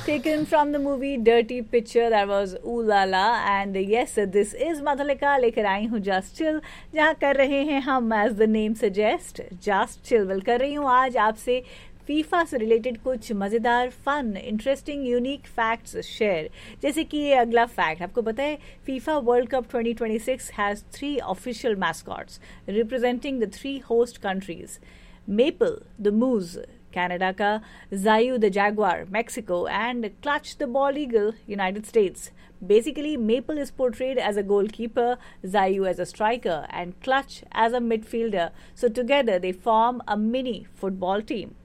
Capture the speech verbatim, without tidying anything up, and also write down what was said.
Taken from the movie Dirty Picture, that was Ooh La La. And yes, this is Madhulika लेकर आई हूँ Just Chill, जहाँ कर रहे हैं हम as the name suggest Just Chill. Well कर रही हूँ आज आपसे फीफा से रिलेटेड कुछ मज़ेदार fun interesting unique facts share. जैसे कि ये अगला फैक्ट आपको पता है, FIFA world cup twenty twenty-six has three official mascots representing the three host countries. Maple the मूज कनाडा का, जायू the Jaguar Mexico and clutch the ball eagle United states. Basically, Maple is portrayed as a goalkeeper, Zayu as a striker, and Clutch as a midfielder. So together they form a mini football team.